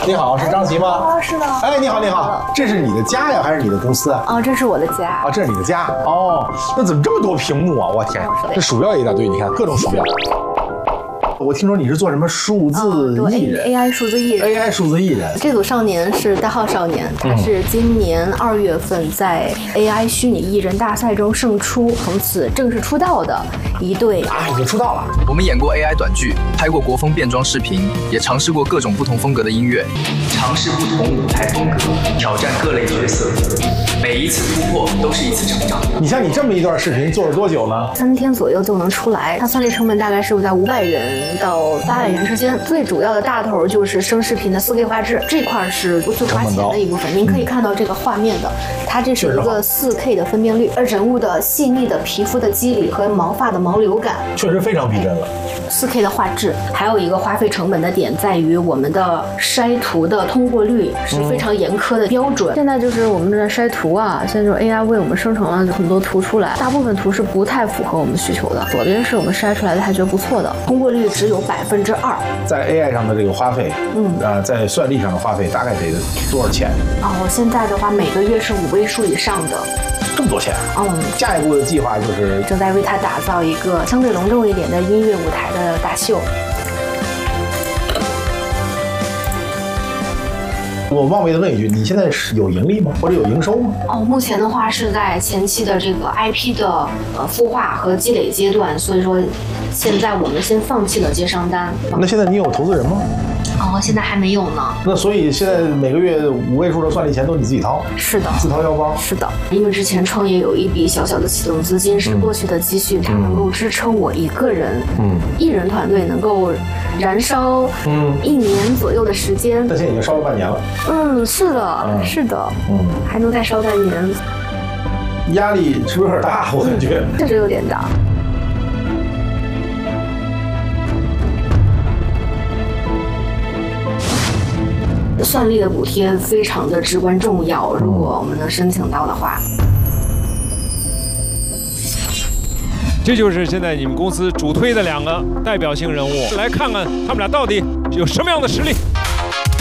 你好，是张琪吗？ 啊，是的。 哎，你好，你好，这是你的家呀，还是你的公司啊？ 啊，这是我的家。 啊，这是你的家哦。那怎么这么多屏幕啊？我天，这鼠标也一大堆，你看各种鼠标。我听说你是做什么数字艺人 ？AI 数字艺人。 AI 数字艺人。 这组少年是代号少年，他是今年2月份在 AI 虚拟艺人大赛中胜出，从此正式出道的一对。 啊，已经出道了。 我们演过 AI 短剧，拍过国风变装视频，也尝试过各种不同风格的音乐，尝试不同舞台风格，挑战各类角色。每一次突破都是一次成长。 你像你这么一段视频做了多久呢 ？3天左右就能出来，它算力成本大概是在500元到800元之间。最主要的大头就是生视频的4K 画质，这块是最花钱的一部分。您可以看到这个画面的，它这是一个4K 的分辨率，而人物的细腻的皮肤的肌理和毛发的毛流感， 确实非常逼真了。 4K 的画质，还有一个花费成本的点在于我们的筛图的通过率是非常严苛的标准。现在就是我们在筛图啊，现在就是 AI 为我们生成了很多图出来，大部分图是不太符合我们需求的。左边是我们筛出来的，还觉得不错的，通过率只有2%。 在 AI 上的这个花费，在算力上的花费大概得多少钱？ 哦，现在的话每个月是5位数以上的。 这么多钱？下一步的计划就是正在为它打造一个相对隆重一点的音乐舞台的大秀。 我冒昧的问一句，你现在是有盈利吗？或者有营收吗？ 目前的话是在前期的这个 IP 的孵化和积累阶段，所以说现在我们先放弃了接商单。 那现在你有投资人吗？ 现在还没有呢。 那所以现在每个月5位数的算力钱都你自己掏？ 是的， 自掏腰包。 是的，因为之前创业有一笔小小的启动资金是过去的积蓄，它能够支撑我一个人，艺人团队能够燃烧1年左右的时间。 但现在已经烧了半年了。 是的，是的，还能再烧半年。 压力是不是有点大？我感觉确实有点大。算力的补贴非常的至关重要，如果我们能申请到的话。 这就是现在你们公司主推的2个代表性人物，来看看他们俩到底有什么样的实力。